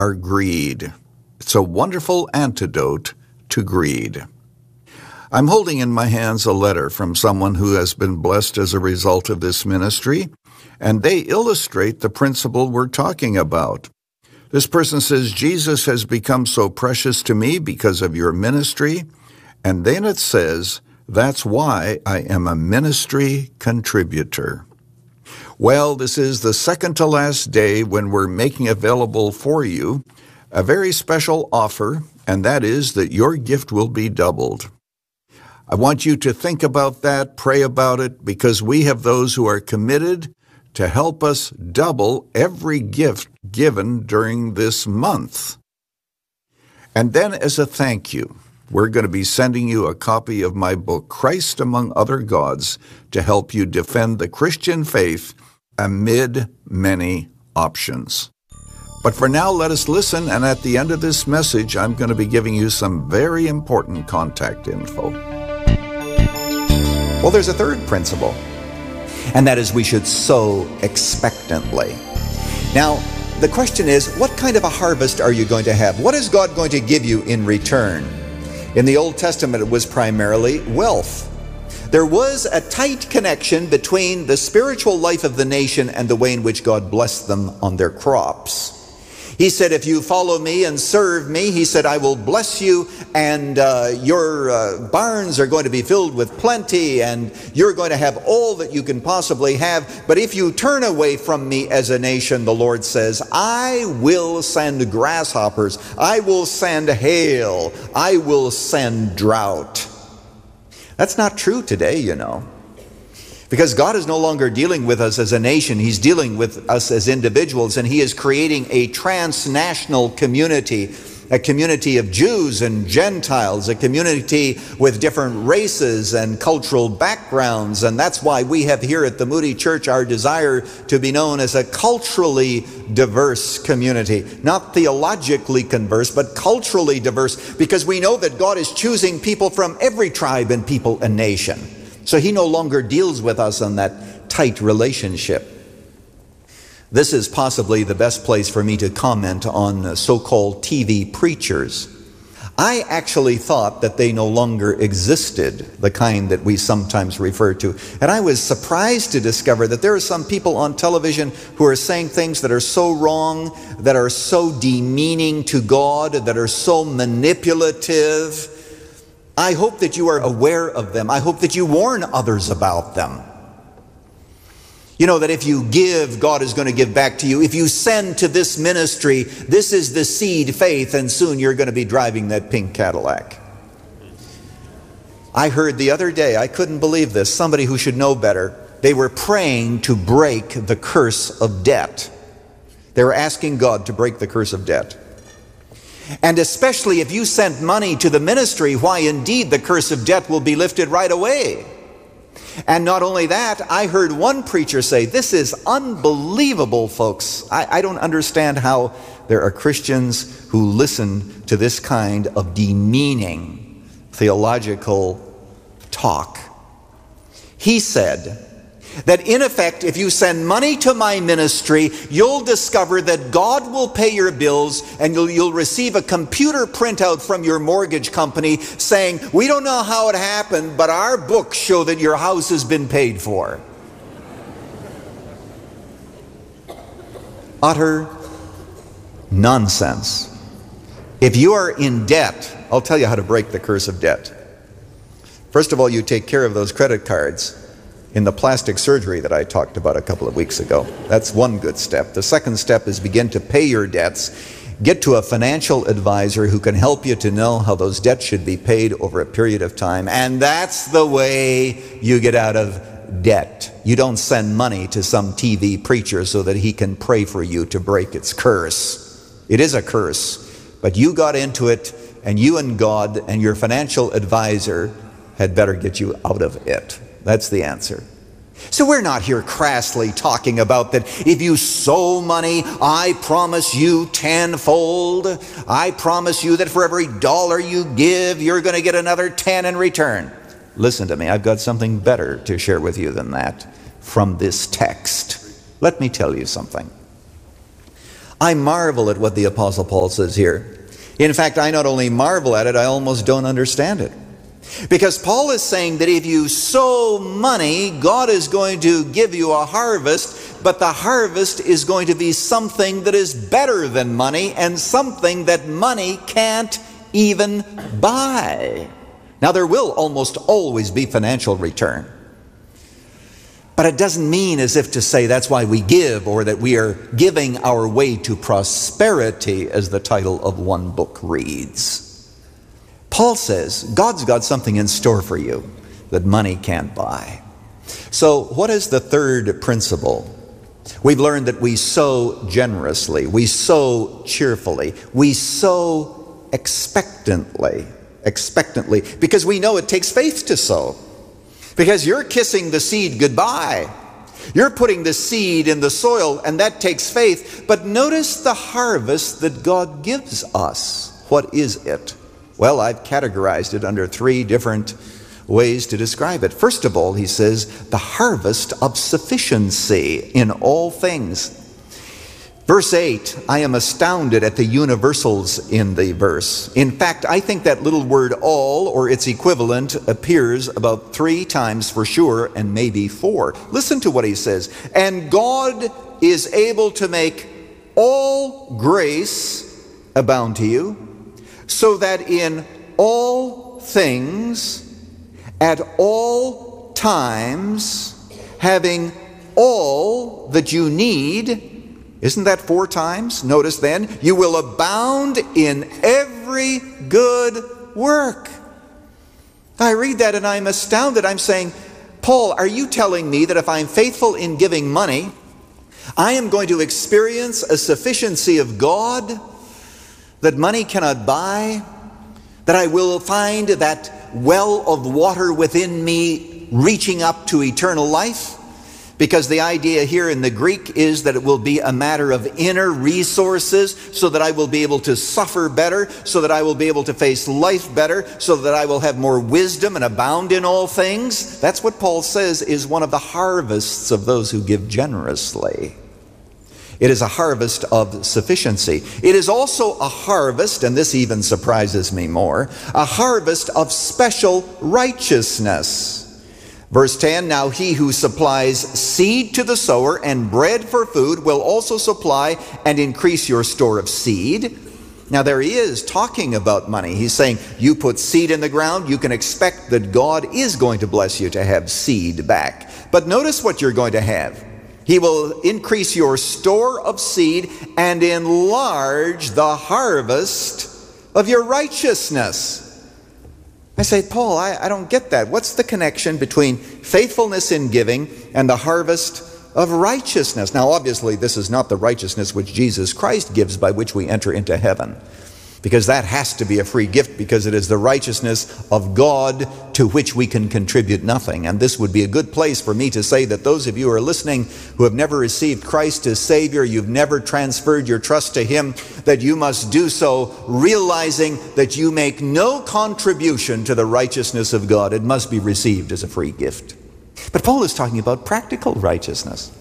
are greed. It's a wonderful antidote to greed. I'm holding in my hands a letter from someone who has been blessed as a result of this ministry, and they illustrate the principle we're talking about. This person says, Jesus has become so precious to me because of your ministry, and then it says, that's why I am a ministry contributor. Well, this is the second to last day when we're making available for you a very special offer, and that is that your gift will be doubled. I want you to think about that, pray about it, because we have those who are committed to help us double every gift given during this month. And then as a thank you, we're going to be sending you a copy of my book, Christ Among Other Gods, to help you defend the Christian faith amid many options. But for now, let us listen, and at the end of this message, I'm going to be giving you some very important contact info. Well, there's a third principle, and that is we should sow expectantly. Now, the question is, what kind of a harvest are you going to have? What is God going to give you in return? In the Old Testament, it was primarily wealth. There was a tight connection between the spiritual life of the nation and the way in which God blessed them on their crops. He said, if you follow me and serve me, he said, I will bless you, and your barns are going to be filled with plenty, and you're going to have all that you can possibly have. But if you turn away from me as a nation, the Lord says, I will send grasshoppers, I will send hail, I will send drought. That's not true today, you know. Because God is no longer dealing with us as a nation. He's dealing with us as individuals, and He is creating a transnational community, a community of Jews and Gentiles, a community with different races and cultural backgrounds. And that's why we have here at the Moody Church our desire to be known as a culturally diverse community. Not theologically diverse, but culturally diverse, because we know that God is choosing people from every tribe and people and nation. So He no longer deals with us on that tight relationship. This is possibly the best place for me to comment on so-called TV preachers. I actually thought that they no longer existed, the kind that we sometimes refer to. And I was surprised to discover that there are some people on television who are saying things that are so wrong, that are so demeaning to God, that are so manipulative. I hope that you are aware of them. I hope that you warn others about them. You know that if you give, God is going to give back to you. If you send to this ministry, this is the seed faith, and soon you're going to be driving that pink Cadillac. I heard the other day, I couldn't believe this, somebody who should know better. They were praying to break the curse of debt. They were asking God to break the curse of debt. And especially if you sent money to the ministry, why indeed the curse of debt will be lifted right away. And not only that, I heard one preacher say, this is unbelievable, folks. I don't understand how there are Christians who listen to this kind of demeaning theological talk. He said that in effect, if you send money to my ministry, you'll discover that God will pay your bills, and you'll receive a computer printout from your mortgage company saying, we don't know how it happened, but our books show that your house has been paid for. Utter nonsense. If you are in debt, I'll tell you how to break the curse of debt. First of all, you take care of those credit cards in the plastic surgery that I talked about a couple of weeks ago. That's one good step. The second step is begin to pay your debts. Get to a financial advisor who can help you to know how those debts should be paid over a period of time. And that's the way you get out of debt. You don't send money to some TV preacher so that he can pray for you to break its curse. It is a curse, but you got into it, and you and God and your financial advisor had better get you out of it. That's the answer. So we're not here crassly talking about that if you sow money, I promise you tenfold. I promise you that for every dollar you give, you're going to get another 10 in return. Listen to me, I've got something better to share with you than that from this text. Let me tell you something. I marvel at what the Apostle Paul says here. In fact, I not only marvel at it, I almost don't understand it. Because Paul is saying that if you sow money, God is going to give you a harvest, but the harvest is going to be something that is better than money and something that money can't even buy. Now, there will almost always be financial return. But it doesn't mean as if to say that's why we give, or that we are giving our way to prosperity, as the title of one book reads. Paul says God's got something in store for you that money can't buy. So what is the third principle? We've learned that we sow generously, we sow cheerfully, we sow expectantly, because we know it takes faith to sow. Because you're kissing the seed goodbye. You're putting the seed in the soil, and that takes faith. But notice the harvest that God gives us. What is it? Well, I've categorized it under three different ways to describe it. First of all, he says, the harvest of sufficiency in all things. Verse 8, I am astounded at the universals in the verse. In fact, I think that little word all, or its equivalent, appears about 3 times for sure, and maybe 4. Listen to what he says. And God is able to make all grace abound to you, so that in all things, at all times, having all that you need, isn't that 4 times? Notice then, you will abound in every good work. I read that and I'm astounded. I'm saying, Paul, are you telling me that if I'm faithful in giving money, I am going to experience a sufficiency of God that money cannot buy, that I will find that well of water within me reaching up to eternal life? Because the idea here in the Greek is that it will be a matter of inner resources, so that I will be able to suffer better, so that I will be able to face life better, so that I will have more wisdom and abound in all things. That's what Paul says is one of the harvests of those who give generously. It is a harvest of sufficiency. It is also a harvest, and this even surprises me more, a harvest of special righteousness. Verse 10, now he who supplies seed to the sower and bread for food will also supply and increase your store of seed. Now there he is talking about money. He's saying, you put seed in the ground, you can expect that God is going to bless you to have seed back. But notice what you're going to have. He will increase your store of seed and enlarge the harvest of your righteousness. I say, Paul, I don't get that. What's the connection between faithfulness in giving and the harvest of righteousness? Now, obviously, this is not the righteousness which Jesus Christ gives by which we enter into heaven, because that has to be a free gift, because it is the righteousness of God to which we can contribute nothing. And this would be a good place for me to say that those of you who are listening who have never received Christ as Savior, you've never transferred your trust to Him, that you must do so realizing that you make no contribution to the righteousness of God. It must be received as a free gift. But Paul is talking about practical righteousness.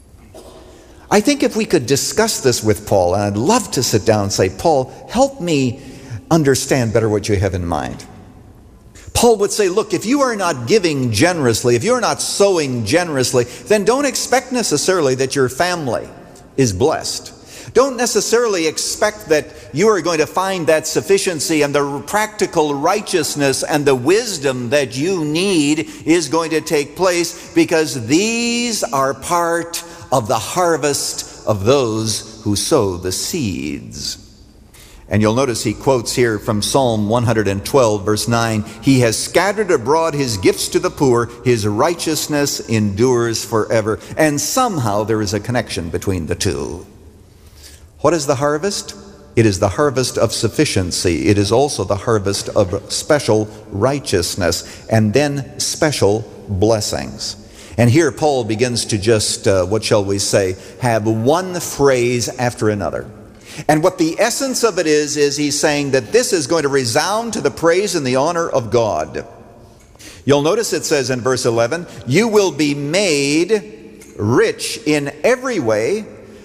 I think if we could discuss this with Paul, and I'd love to sit down and say, Paul, help me understand better what you have in mind. Paul would say, look, if you are not giving generously, if you're not sowing generously, then don't expect necessarily that your family is blessed. Don't necessarily expect that you are going to find that sufficiency and the practical righteousness and the wisdom that you need is going to take place, because these are part of the harvest of those who sow the seeds. And you'll notice he quotes here from Psalm 112, verse 9, He has scattered abroad His gifts to the poor, His righteousness endures forever. And somehow there is a connection between the two. What is the harvest? It is the harvest of sufficiency. It is also the harvest of special righteousness, and then special blessings. And here Paul begins to just, what shall we say, have one phrase after another. And what the essence of it is he's saying that this is going to resound to the praise and the honor of God. You'll notice it says in verse 11, you will be made rich in every way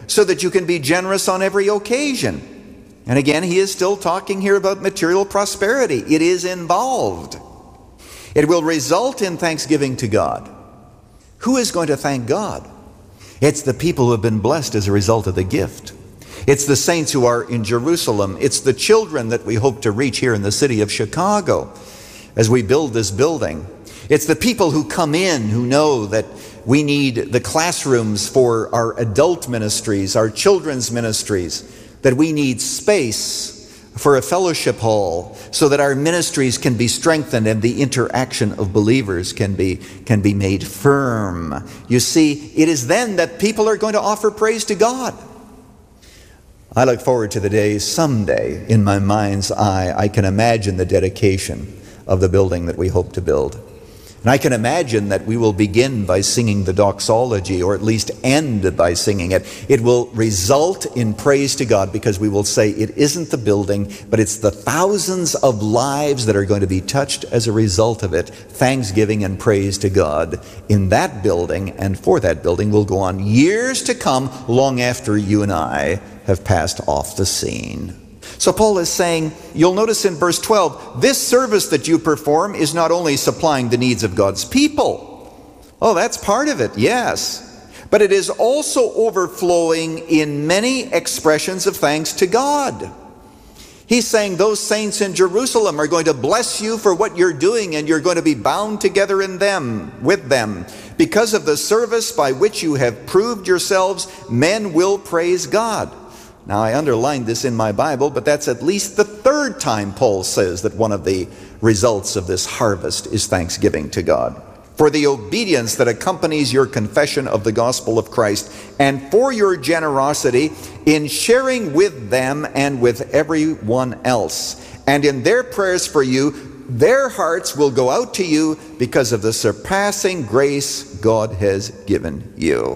so that you can be generous on every occasion. And again, he is still talking here about material prosperity. It is involved. It will result in thanksgiving to God. Who is going to thank God? It's the people who have been blessed as a result of the gift. It's the saints who are in Jerusalem. It's the children that we hope to reach here in the city of Chicago as we build this building. It's the people who come in who know that we need the classrooms for our adult ministries, our children's ministries, that we need space for a fellowship hall so that our ministries can be strengthened and the interaction of believers can be made firm. You see, it is then that people are going to offer praise to God. I look forward to the day someday, in my mind's eye, I can imagine the dedication of the building that we hope to build. And I can imagine that we will begin by singing the doxology, or at least end by singing it. It will result in praise to God because we will say it isn't the building, but it's the thousands of lives that are going to be touched as a result of it. Thanksgiving and praise to God in that building and for that building will go on years to come, long after you and I have passed off the scene. So Paul is saying, you'll notice in verse 12, this service that you perform is not only supplying the needs of God's people. Oh, that's part of it, yes. But it is also overflowing in many expressions of thanks to God. He's saying those saints in Jerusalem are going to bless you for what you're doing, and you're going to be bound together in them, with them. Because of the service by which you have proved yourselves, men will praise God. Now, I underlined this in my Bible, but that's at least the third time Paul says that one of the results of this harvest is thanksgiving to God. For the obedience that accompanies your confession of the gospel of Christ, and for your generosity in sharing with them and with everyone else. And in their prayers for you, their hearts will go out to you because of the surpassing grace God has given you.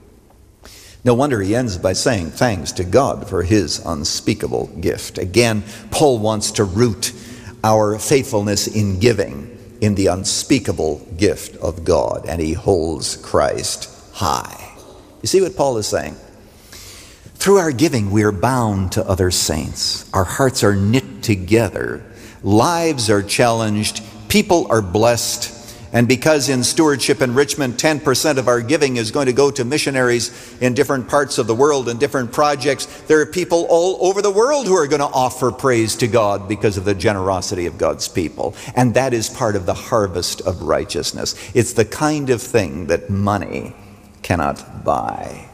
No wonder he ends by saying thanks to God for his unspeakable gift. Again, Paul wants to root our faithfulness in giving in the unspeakable gift of God, and he holds Christ high. You see what Paul is saying? Through our giving, we are bound to other saints. Our hearts are knit together. Lives are challenged. People are blessed. And because in Stewardship Enrichment, 10% of our giving is going to go to missionaries in different parts of the world and different projects, there are people all over the world who are going to offer praise to God because of the generosity of God's people. And that is part of the harvest of righteousness. It's the kind of thing that money cannot buy.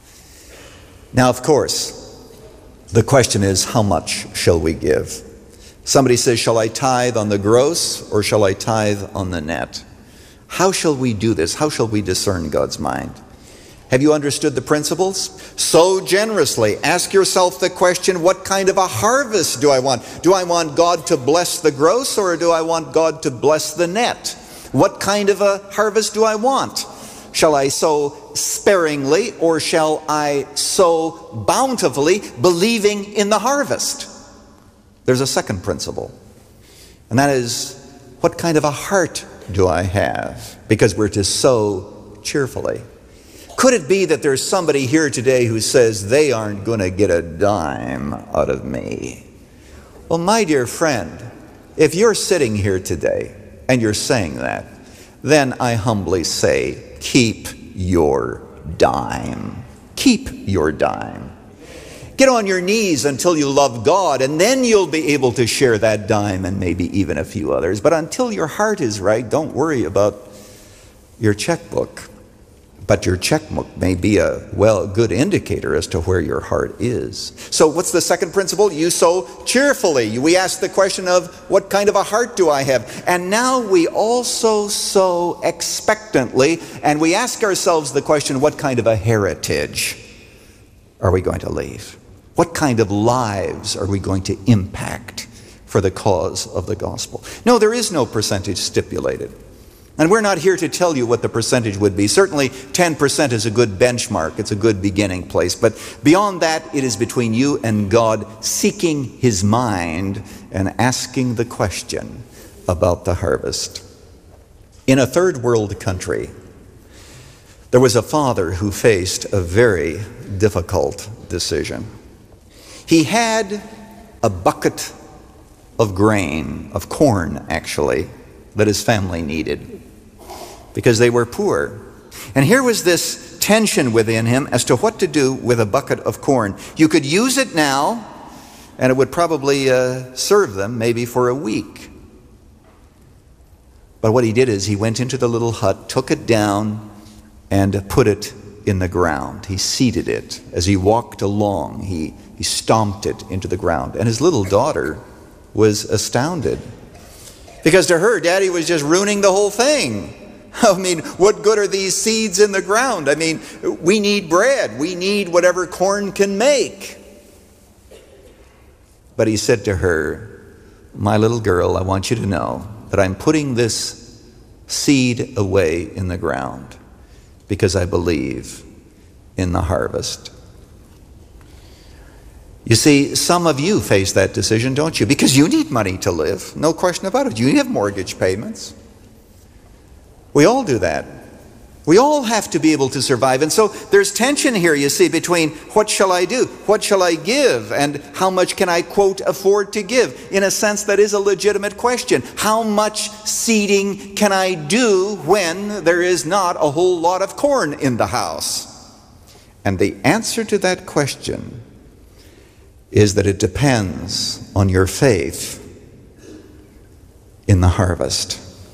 Now, of course, the question is, how much shall we give? Somebody says, shall I tithe on the gross or shall I tithe on the net? How shall we do this? How shall we discern God's mind? Have you understood the principles? Sow generously. Ask yourself the question, what kind of a harvest do I want? Do I want God to bless the gross, or do I want God to bless the net? What kind of a harvest do I want? Shall I sow sparingly, or shall I sow bountifully, believing in the harvest? There's a second principle, and that is, what kind of a heart do I have? Because we're to sow cheerfully. Could it be that there's somebody here today who says they aren't going to get a dime out of me? Well, my dear friend, if you're sitting here today and you're saying that, then I humbly say, keep your dime. Keep your dime. Get on your knees until you love God, and then you'll be able to share that dime and maybe even a few others. But until your heart is right, don't worry about your checkbook. But your checkbook may be a good indicator as to where your heart is. So what's the second principle? You sow cheerfully. We ask the question of, what kind of a heart do I have? And now we also sow expectantly, and we ask ourselves the question, what kind of a heritage are we going to leave? What kind of lives are we going to impact for the cause of the gospel? No, there is no percentage stipulated. And we're not here to tell you what the percentage would be. Certainly 10% is a good benchmark. It's a good beginning place. But beyond that, it is between you and God, seeking his mind and asking the question about the harvest. In a third world country, There was a father who faced a very difficult decision. He had a bucket of grain, of corn actually, that his family needed because they were poor. And here was this tension within him as to what to do with a bucket of corn. You could use it now, and it would probably serve them maybe for a week. But what he did is he went into the little hut, took it down, and put it in the ground. He seeded it. As he walked along, he stomped it into the ground. And his little daughter was astounded, because to her, Daddy was just ruining the whole thing. I mean, what good are these seeds in the ground? I mean, we need bread. We need whatever corn can make. But he said to her, my little girl, I want you to know that I'm putting this seed away in the ground because I believe in the harvest. You see, some of you face that decision, don't you? Because you need money to live. No question about it. You have mortgage payments. We all do that. We all have to be able to survive. And so there's tension here, you see, between what shall I do? What shall I give? And how much can I, quote, afford to give? In a sense, that is a legitimate question. How much seeding can I do when there is not a whole lot of corn in the house? And the answer to that question is that it depends on your faith in the harvest.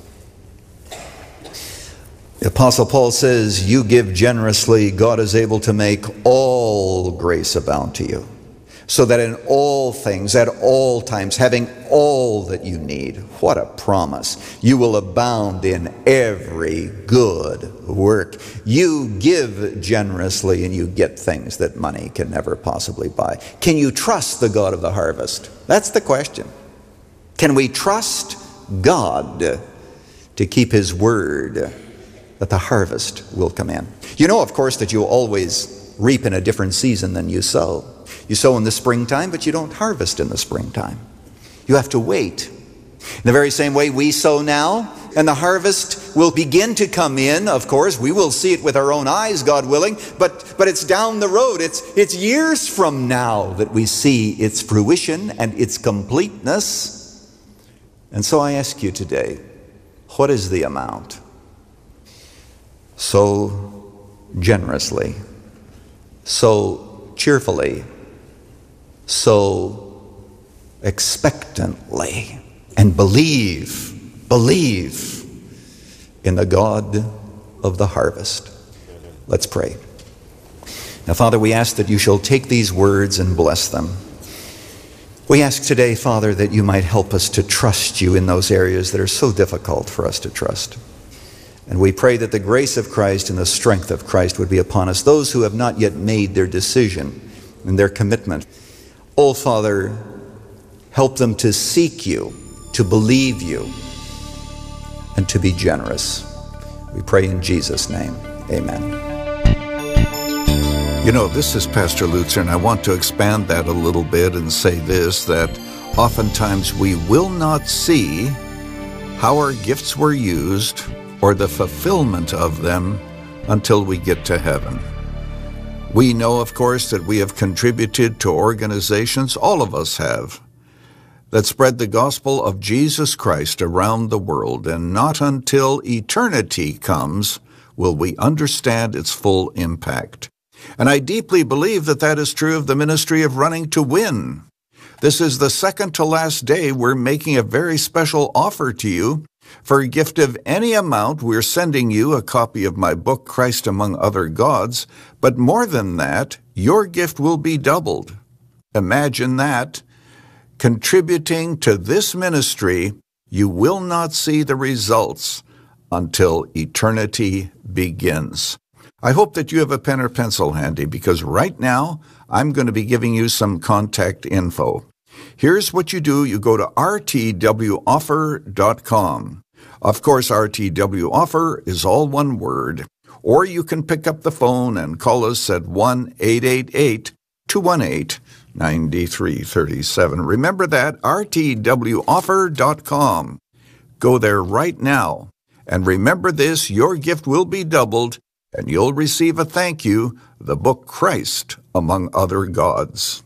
The Apostle Paul says, you give generously, God is able to make all grace abound to you, so that in all things, at all times, having all that you need, what a promise, you will abound in every good work. You give generously and you get things that money can never possibly buy. Can you trust the God of the harvest? That's the question. Can we trust God to keep His word that the harvest will come in? You know, of course, that you always reap in a different season than you sow. You sow in the springtime, but you don't harvest in the springtime. You have to wait. In the very same way we sow now, and the harvest will begin to come in, of course. We will see it with our own eyes, God willing, but it's down the road. It's years from now that we see its fruition and its completeness. And so I ask you today, what is the amount? Sow generously, sow cheerfully, sow expectantly, and believe in the God of the harvest. Let's pray. Now, Father, we ask that you shall take these words and bless them. We ask today, Father, that you might help us to trust you in those areas that are so difficult for us to trust. And we pray that the grace of Christ and the strength of Christ would be upon us, those who have not yet made their decision and their commitment. Oh, Father, help them to seek you, to believe you, and to be generous. We pray in Jesus' name. Amen. You know, this is Pastor Lutzer, and I want to expand that a little bit and say this, that oftentimes we will not see how our gifts were used or the fulfillment of them until we get to heaven. We know, of course, that we have contributed to organizations, all of us have, that spread the gospel of Jesus Christ around the world, and not until eternity comes will we understand its full impact. And I deeply believe that that is true of the ministry of Running to Win. This is the second to last day we're making a very special offer to you. For a gift of any amount, we're sending you a copy of my book, Christ Among Other Gods. But more than that, your gift will be doubled. Imagine that. Contributing to this ministry, you will not see the results until eternity begins. I hope that you have a pen or pencil handy, because right now I'm going to be giving you some contact info. Here's what you do. You go to rtwoffer.com. Of course, RTWoffer is all one word. Or you can pick up the phone and call us at 1-888-218-9337. Remember that, rtwoffer.com. Go there right now. And remember this, your gift will be doubled and you'll receive a thank you, the book Christ Among Other Gods.